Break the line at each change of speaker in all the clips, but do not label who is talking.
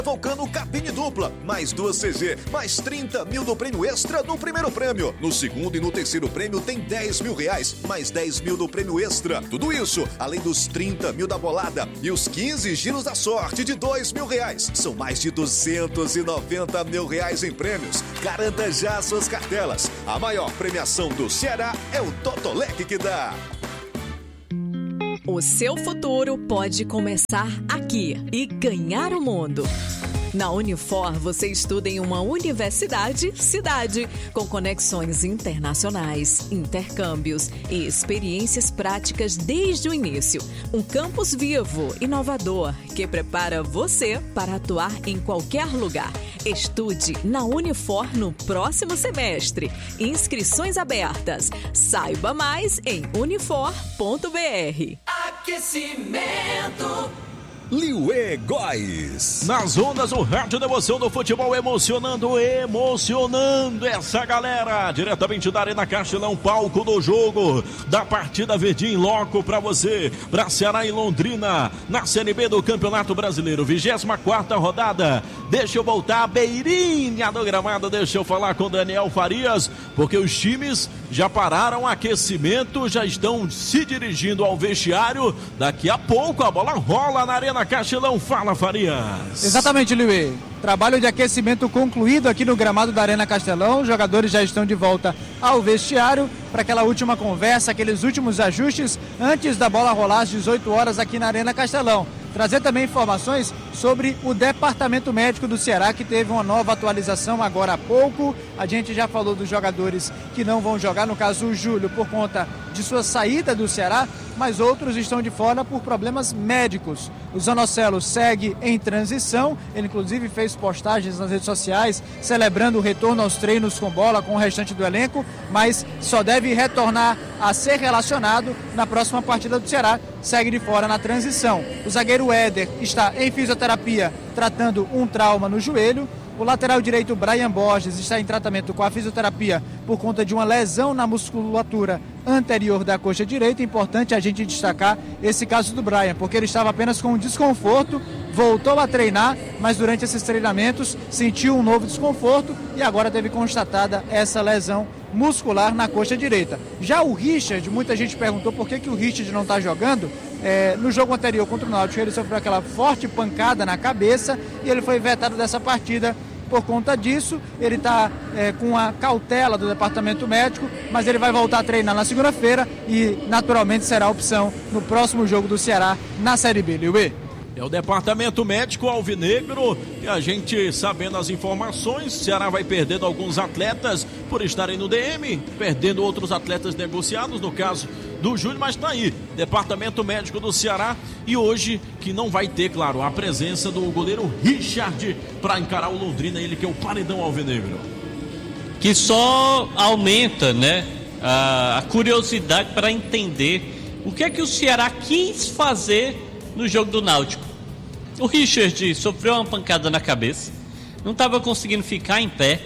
Vulcano cabine dupla, mais 2 CG, mais 30 mil do prêmio extra no primeiro prêmio. No segundo e no terceiro prêmio tem 10 mil reais, mais 10 mil do prêmio extra. Tudo isso, além dos 30 mil da bolada e os 15 giros da sorte de 2 mil reais. São mais de 290 mil reais em prêmios. Garanta já suas cartelas. A maior premiação do Ceará é o Totolec que dá.
O seu futuro pode começar aqui e ganhar o mundo. Na Unifor, você estuda em uma universidade-cidade, com conexões internacionais, intercâmbios e experiências práticas desde o início. Um campus vivo, inovador, que prepara você para atuar em qualquer lugar. Estude na Unifor no próximo semestre. Inscrições abertas. Saiba mais em unifor.br.
Aquecimento.
Liuê Góes.
Nas ondas, o rádio da emoção do futebol, emocionando essa galera. Diretamente da Arena Castelão, palco do jogo da partida verdinha em loco pra você, pra Ceará e Londrina, na Série B do Campeonato Brasileiro, 24ª rodada. Deixa eu voltar à beirinha do gramado, deixa eu falar com Daniel Farias, porque os times já pararam o aquecimento, já estão se dirigindo ao vestiário. Daqui a pouco a bola rola na Arena Castelão. Fala, Farias.
Exatamente, Liuê. Trabalho de aquecimento concluído aqui no gramado da Arena Castelão. Os jogadores já estão de volta ao vestiário para aquela última conversa, aqueles últimos ajustes antes da bola rolar às 18 horas aqui na Arena Castelão. Trazer também informações sobre o Departamento Médico do Ceará, que teve uma nova atualização agora há pouco. A gente já falou dos jogadores que não vão jogar, no caso o Júlio, por conta de sua saída do Ceará, mas outros estão de fora por problemas médicos. O Zanocelo segue em transição, ele inclusive fez postagens nas redes sociais celebrando o retorno aos treinos com bola com o restante do elenco, mas só deve retornar a ser relacionado na próxima partida do Ceará, segue de fora na transição. O zagueiro Éder está em fisioterapia tratando um trauma no joelho. O lateral direito, Brian Borges, está em tratamento com a fisioterapia por conta de uma lesão na musculatura anterior da coxa direita. Importante a gente destacar esse caso do Brian, porque ele estava apenas com um desconforto, voltou a treinar, mas durante esses treinamentos sentiu um novo desconforto e agora teve constatada essa lesão muscular na coxa direita. Já o Richard, muita gente perguntou por que o Richard não está jogando. No jogo anterior contra o Náutico, ele sofreu aquela forte pancada na cabeça e ele foi vetado dessa partida. Por conta disso, ele está com a cautela do departamento médico, mas ele vai voltar a treinar na segunda-feira e naturalmente será opção no próximo jogo do Ceará na Série B. Liuê.
É o departamento médico alvinegro e a gente sabendo as informações, o Ceará vai perdendo alguns atletas por estarem no DM, perdendo outros atletas negociados, no caso do Júlio, mas tá aí, departamento médico do Ceará, e hoje que não vai ter, claro, a presença do goleiro Richard para encarar o Londrina, ele que é o paredão alvinegro.
Que só aumenta, né, a curiosidade para entender o que é que o Ceará quis fazer no jogo do Náutico. O Richard sofreu uma pancada na cabeça, não estava conseguindo ficar em pé.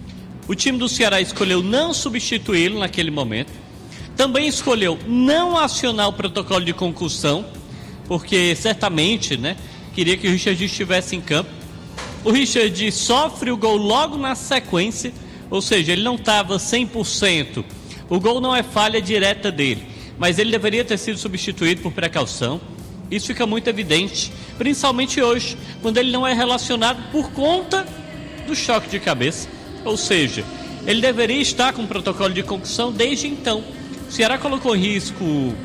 O time do Ceará escolheu não substituí-lo naquele momento. Também escolheu não acionar o protocolo de concussão, porque certamente, né, queria que o Richard estivesse em campo. O Richard sofre o gol logo na sequência, ou seja, ele não estava 100%. O gol não é falha direta dele, mas ele deveria ter sido substituído por precaução. Isso fica muito evidente, principalmente hoje, quando ele não é relacionado por conta do choque de cabeça. Ou seja, ele deveria estar com o protocolo de concussão desde então. O Ceará colocou em risco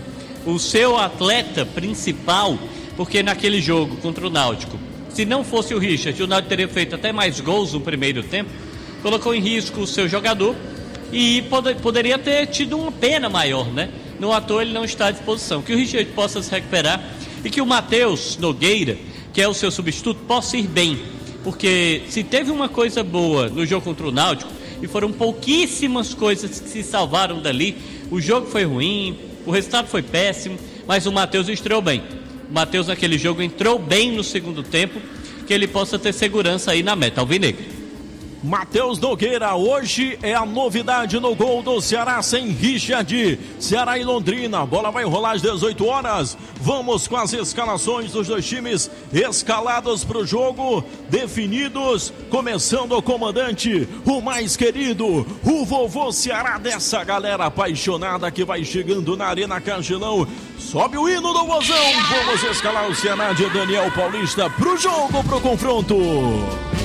o seu atleta principal, porque naquele jogo contra o Náutico, se não fosse o Richard, o Náutico teria feito até mais gols no primeiro tempo. Colocou em risco o seu jogador e poderia ter tido uma pena maior, né? No ator ele não está à disposição. Que o Richard possa se recuperar e que o Matheus Nogueira, que é o seu substituto, possa ir bem. Porque se teve uma coisa boa no jogo contra o Náutico, e foram pouquíssimas coisas que se salvaram dali, o jogo foi ruim, o resultado foi péssimo, mas o Matheus estreou bem. O Matheus naquele jogo entrou bem no segundo tempo, que ele possa ter segurança aí na meta alvinegra.
Matheus Nogueira, hoje é a novidade no gol do Ceará sem Richard. Ceará e Londrina, a bola vai rolar às 18 horas. Vamos com as escalações dos dois times escalados para o jogo, definidos, começando o comandante, o mais querido, o vovô Ceará dessa galera apaixonada que vai chegando na Arena Castelão. Sobe o hino do Vozão, vamos escalar o Ceará de Daniel Paulista pro jogo, pro confronto.